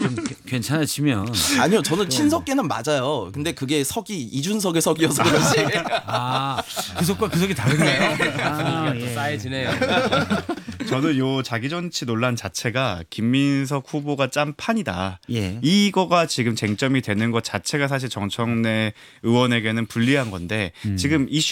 좀 괜찮아지면 아니요, 저는 친석계는 맞아요. 근데 그게 석이 이준석의 석이어서 그렇지. 그 속과 그 속이 다른가요? 또 쌓여지네요. 저는 요 자기정치 논란 자체가 김민석 후보가 짠 판이다. 예. 이거가 지금 쟁점이 되는 것 자체가 사실 정청래 의원에게는 불리한 건데 지금 이슈